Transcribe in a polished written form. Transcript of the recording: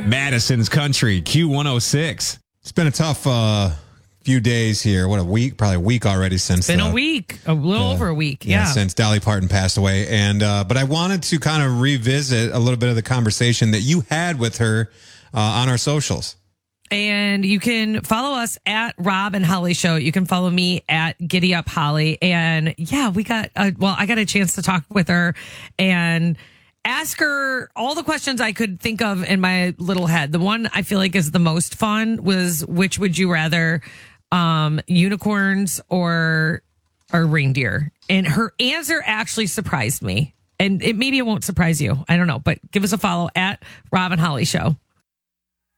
Madison's Country, Q106. It's been a tough few days here. What, a week? Probably a week already since. Been a week, a little over a week. Yeah. Since Dolly Parton passed away. And but I wanted to kind of revisit a little bit of the conversation that you had with her on our socials. And you can follow us at Rob and Holly Show. You can follow me at Giddy Up Holly. And yeah, I got a chance to talk with her and ask her all the questions I could think of in my little head. The one I feel like is the most fun was, which would you rather, unicorns or reindeer? And her answer actually surprised me. And maybe it won't surprise you. I don't know. But give us a follow at Rob and Holly Show.